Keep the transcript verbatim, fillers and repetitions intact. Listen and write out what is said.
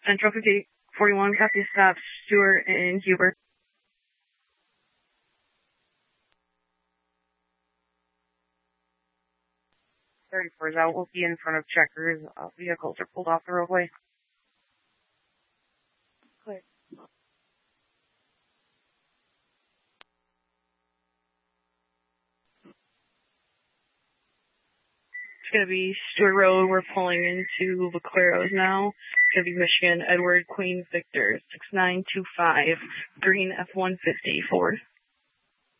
Central fifty forty-one, copy stop, Stewart and Huber. thirty-four is out, will be in front of checkers. Uh, vehicles are pulled off the roadway. Clear. It's going to be Stewart Road. We're pulling into Vaqueros now. It's going to be Michigan, Edward, Queen, Victor, six nine two five, green F one fifty, Ford.